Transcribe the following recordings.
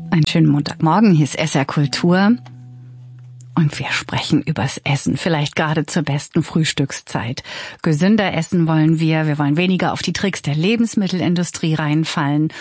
Einen schönen Montagmorgen, hier ist SR Kultur und wir sprechen übers Essen, vielleicht gerade zur besten Frühstückszeit. Gesünder essen wollen wir wollen weniger auf die Tricks der Lebensmittelindustrie reinfallen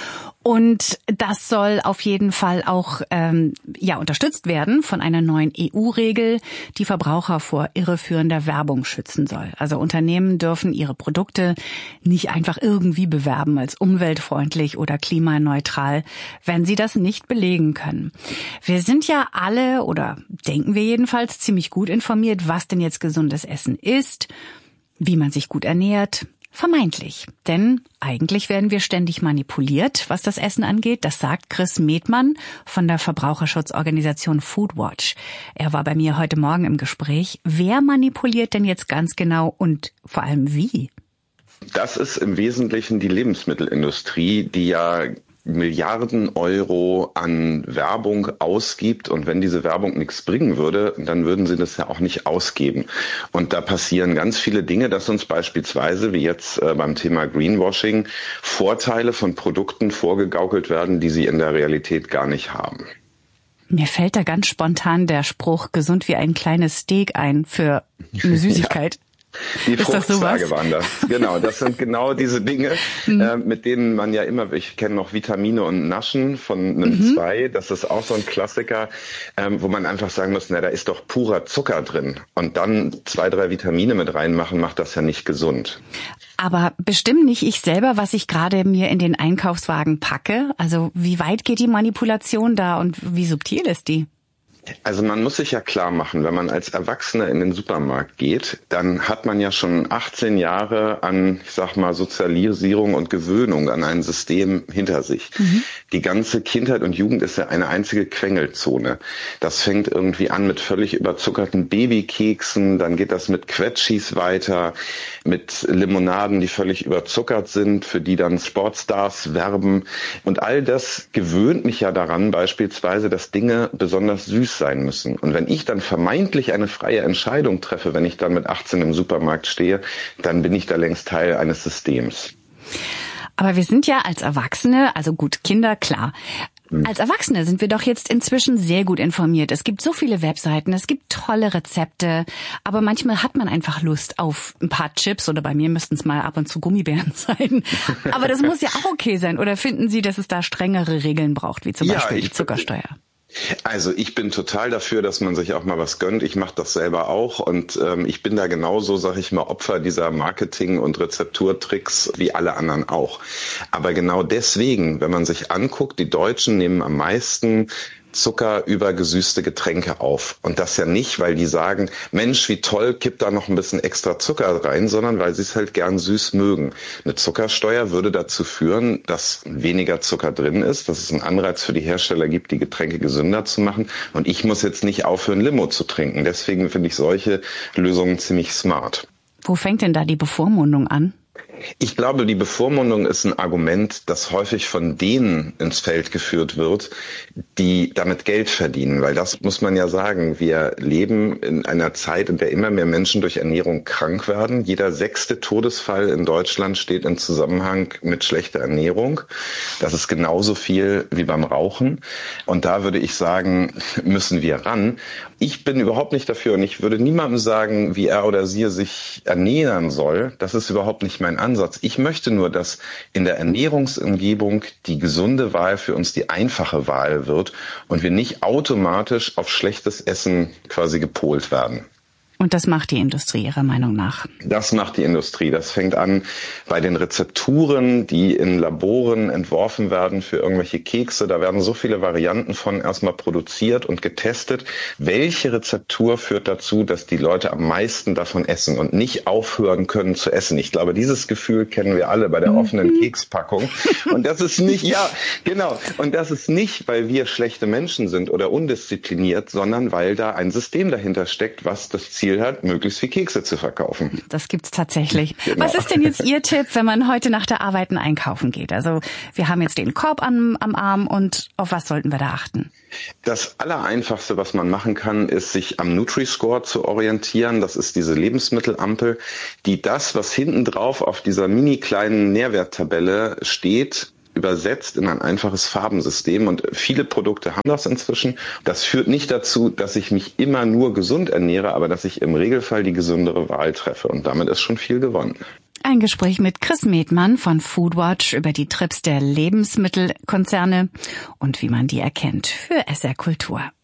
und das soll auf jeden Fall auch unterstützt werden von einer neuen EU-Regel, die Verbraucher vor irreführender Werbung schützen soll. Also Unternehmen dürfen ihre Produkte nicht einfach irgendwie bewerben als umweltfreundlich oder klimaneutral, wenn sie das nicht belegen können. Wir sind ja alle, oder denken wir jedenfalls, ziemlich gut informiert, was denn jetzt gesundes Essen ist, wie man sich gut ernährt. Vermeintlich, denn eigentlich werden wir ständig manipuliert, was das Essen angeht. Das sagt Chris Medmann von der Verbraucherschutzorganisation Foodwatch. Er war bei mir heute Morgen im Gespräch. Wer manipuliert denn jetzt ganz genau und vor allem wie? Das ist im Wesentlichen die Lebensmittelindustrie, die ja Milliarden Euro an Werbung ausgibt, und wenn diese Werbung nichts bringen würde, dann würden sie das ja auch nicht ausgeben. Und da passieren ganz viele Dinge, dass uns beispielsweise, wie jetzt beim Thema Greenwashing, Vorteile von Produkten vorgegaukelt werden, die sie in der Realität gar nicht haben. Mir fällt da ganz spontan der Spruch, gesund wie ein kleines Steak ein für eine Süßigkeit. Ja. Die Fruchttage waren das. Genau, das sind genau diese Dinge, mit denen man ja immer, ich kenne noch Vitamine und Naschen von einem 2, das ist auch so ein Klassiker, wo man einfach sagen muss, da ist doch purer Zucker drin. Und dann 2, 3 Vitamine mit reinmachen, macht das ja nicht gesund. Aber bestimmt nicht ich selber, was ich gerade mir in den Einkaufswagen packe. Also wie weit geht die Manipulation da und wie subtil ist die? Also man muss sich ja klar machen, wenn man als Erwachsener in den Supermarkt geht, dann hat man ja schon 18 Jahre an, Sozialisierung und Gewöhnung an ein System hinter sich. Die ganze Kindheit und Jugend ist ja eine einzige Quengelzone. Das fängt irgendwie an mit völlig überzuckerten Babykeksen, dann geht das mit Quetschis weiter, mit Limonaden, die völlig überzuckert sind, für die dann Sportstars werben. Und all das gewöhnt mich ja daran, beispielsweise, dass Dinge besonders süß sein müssen. Und wenn ich dann vermeintlich eine freie Entscheidung treffe, wenn ich dann mit 18 im Supermarkt stehe, dann bin ich da längst Teil eines Systems. Aber wir sind ja als Erwachsene, also gut, Kinder, klar. Als Erwachsene sind wir doch jetzt inzwischen sehr gut informiert. Es gibt so viele Webseiten, es gibt tolle Rezepte, aber manchmal hat man einfach Lust auf ein paar Chips oder bei mir müssten es mal ab und zu Gummibären sein. Aber das muss ja auch okay sein. Oder finden Sie, dass es da strengere Regeln braucht, wie zum Beispiel die Zuckersteuer? Also ich bin total dafür, dass man sich auch mal was gönnt. Ich mache das selber auch und ich bin da genauso, Opfer dieser Marketing- und Rezepturtricks wie alle anderen auch. Aber genau deswegen, wenn man sich anguckt, die Deutschen nehmen am meisten Zucker über gesüßte Getränke auf. Und das ja nicht, weil die sagen, Mensch, wie toll, kipp da noch ein bisschen extra Zucker rein, sondern weil sie es halt gern süß mögen. Eine Zuckersteuer würde dazu führen, dass weniger Zucker drin ist, dass es einen Anreiz für die Hersteller gibt, die Getränke gesünder zu machen. Und ich muss jetzt nicht aufhören, Limo zu trinken. Deswegen finde ich solche Lösungen ziemlich smart. Wo fängt denn da die Bevormundung an? Ich glaube, die Bevormundung ist ein Argument, das häufig von denen ins Feld geführt wird, die damit Geld verdienen. Weil das muss man ja sagen, wir leben in einer Zeit, in der immer mehr Menschen durch Ernährung krank werden. Jeder 6. Todesfall in Deutschland steht in Zusammenhang mit schlechter Ernährung. Das ist genauso viel wie beim Rauchen. Und da würde ich sagen, müssen wir ran. Ich bin überhaupt nicht dafür und ich würde niemandem sagen, wie er oder sie sich ernähren soll. Das ist überhaupt nicht mein Ansatz. Ich möchte nur, dass in der Ernährungsumgebung die gesunde Wahl für uns die einfache Wahl wird und wir nicht automatisch auf schlechtes Essen quasi gepolt werden. Und das macht die Industrie Ihrer Meinung nach? Das macht die Industrie. Das fängt an bei den Rezepturen, die in Laboren entworfen werden für irgendwelche Kekse. Da werden so viele Varianten von erstmal produziert und getestet. Welche Rezeptur führt dazu, dass die Leute am meisten davon essen und nicht aufhören können zu essen? Ich glaube, dieses Gefühl kennen wir alle bei der offenen Kekspackung. Und das ist nicht, ja, genau. Und das ist nicht, weil wir schlechte Menschen sind oder undiszipliniert, sondern weil da ein System dahinter steckt, was das Ziel hat, möglichst viel Kekse zu verkaufen. Das gibt's tatsächlich. Genau. Was ist denn jetzt Ihr Tipp, wenn man heute nach der Arbeit einkaufen geht? Also wir haben jetzt den Korb am Arm und auf was sollten wir da achten? Das Allereinfachste, was man machen kann, ist, sich am Nutri-Score zu orientieren. Das ist diese Lebensmittelampel, die das, was hinten drauf auf dieser mini kleinen Nährwerttabelle steht, übersetzt in ein einfaches Farbensystem und viele Produkte haben das inzwischen. Das führt nicht dazu, dass ich mich immer nur gesund ernähre, aber dass ich im Regelfall die gesündere Wahl treffe und damit ist schon viel gewonnen. Ein Gespräch mit Chris Medmann von Foodwatch über die Trips der Lebensmittelkonzerne und wie man die erkennt für SR Kultur.